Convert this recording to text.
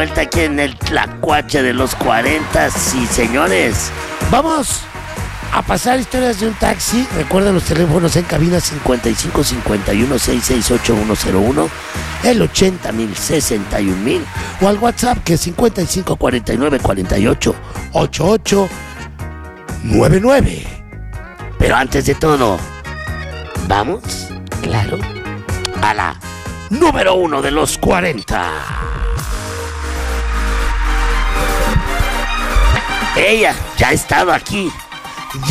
Vuelta aquí en el Tlacuache de los 40, sí, señores. Vamos a pasar historias de un taxi. Recuerden los teléfonos en cabina 55 51 668 101, el 80,000 61,000 o al WhatsApp que es 55 49 48 88 99. Pero antes de todo, vamos, claro, a la número 1 de los 40. Ella ya ha estado aquí